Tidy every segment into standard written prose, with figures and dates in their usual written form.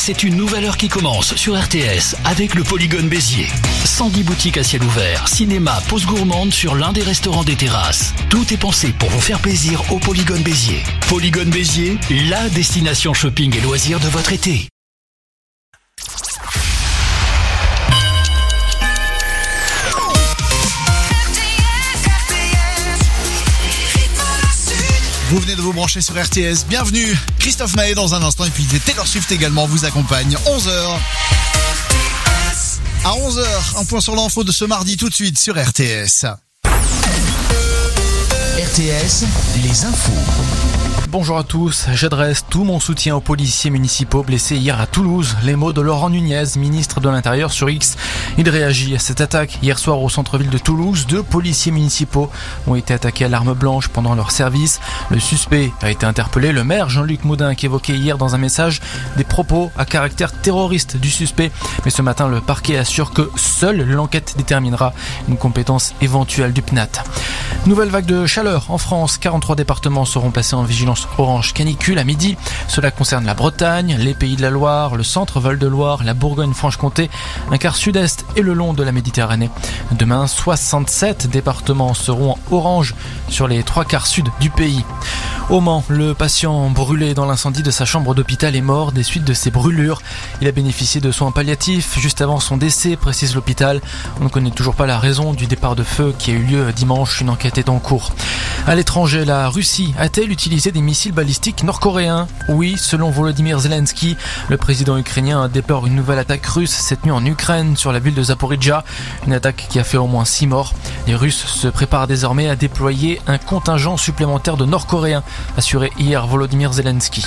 c'est une nouvelle heure qui commence sur RTS avec le Polygone Béziers. 110 boutiques à ciel ouvert, cinéma, pause gourmande sur l'un des restaurants des terrasses. Tout est pensé pour vous faire plaisir au Polygone Béziers. Polygone Béziers, la destination shopping et loisirs de votre été. Vous venez de vous brancher sur RTS, bienvenue. Christophe Maé dans un instant et puis Taylor Swift également vous accompagne. 11h. À 11h, un point sur l'info de ce mardi tout de suite sur RTS. RTS, les infos. Bonjour à tous, j'adresse tout mon soutien aux policiers municipaux blessés hier à Toulouse. Les mots de Laurent Nunez, ministre de l'Intérieur sur X. Il réagit à cette attaque. Hier soir au centre-ville de Toulouse, 2 policiers municipaux ont été attaqués à l'arme blanche pendant leur service. Le suspect a été interpellé. Le maire Jean-Luc Moudin qui évoquait hier dans un message des propos à caractère terroriste du suspect. Mais ce matin, le parquet assure que seule l'enquête déterminera une compétence éventuelle du PNAT. Nouvelle vague de chaleur en France. 43 départements seront placés en vigilance orange canicule à midi. Cela concerne la Bretagne, les Pays de la Loire, le centre Val-de-Loire, la Bourgogne-Franche-Comté, un quart sud-est et le long de la Méditerranée. Demain, 67 départements seront en orange sur les 3 quarts sud du pays. Au Mans, le patient brûlé dans l'incendie de sa chambre d'hôpital est mort des suites de ses brûlures. Il a bénéficié de soins palliatifs juste avant son décès, précise l'hôpital. On ne connaît toujours pas la raison du départ de feu qui a eu lieu dimanche. Une enquête est en cours. À l'étranger, la Russie a-t-elle utilisé des missiles balistiques nord-coréens? Oui, selon Volodymyr Zelensky, le président ukrainien déplore une nouvelle attaque russe cette nuit en Ukraine sur la ville de Zaporijjia. Une attaque qui a fait au moins 6 morts. Les Russes se préparent désormais à déployer un contingent supplémentaire de Nord-Coréens, assuré hier Volodymyr Zelensky.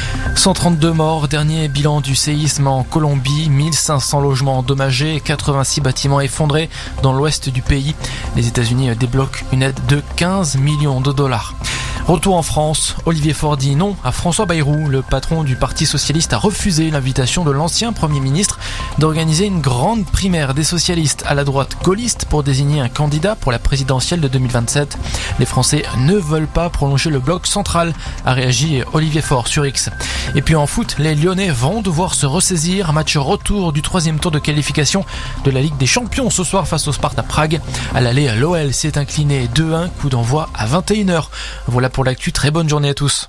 132 morts, dernier bilan du séisme en Colombie, 1500 logements endommagés, 86 bâtiments effondrés dans l'ouest du pays. Les États-Unis débloquent une aide de 15 millions de dollars. Retour en France, Olivier Faure dit non à François Bayrou. Le patron du Parti Socialiste a refusé l'invitation de l'ancien Premier ministre d'organiser une grande primaire des socialistes à la droite gaulliste pour désigner un candidat pour la présidentielle de 2027. Les Français ne veulent pas prolonger le bloc central, a réagi Olivier Faure sur X. Et puis en foot, les Lyonnais vont devoir se ressaisir. Match retour du 3e tour de qualification de la Ligue des Champions ce soir face au Sparta Prague. À l'aller, l'OL s'est incliné 2-1, coup d'envoi à 21h. Voilà pour l'actu, très bonne journée à tous.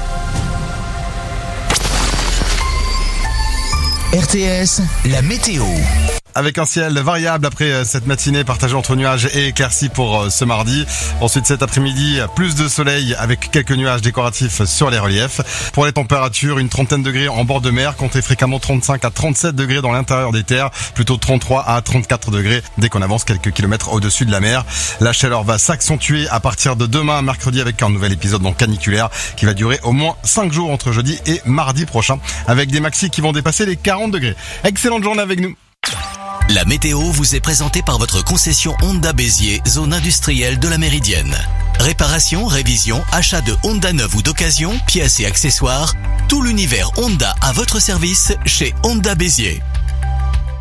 RTS, la météo. Avec un ciel variable après cette matinée partagée entre nuages et éclaircies pour ce mardi. Ensuite cet après-midi, plus de soleil avec quelques nuages décoratifs sur les reliefs. Pour les températures, une trentaine de degrés en bord de mer, comptez fréquemment 35 à 37 degrés dans l'intérieur des terres, plutôt 33 à 34 degrés dès qu'on avance quelques kilomètres au-dessus de la mer. La chaleur va s'accentuer à partir de demain, mercredi, avec un nouvel épisode donc caniculaire qui va durer au moins 5 jours entre jeudi et mardi prochain, avec des maxis qui vont dépasser les 40 degrés. Excellente journée avec nous. La météo vous est présentée par votre concession Honda Béziers, zone industrielle de la Méridienne. Réparation, révision, achat de Honda neuf ou d'occasion, pièces et accessoires, tout l'univers Honda à votre service chez Honda Béziers.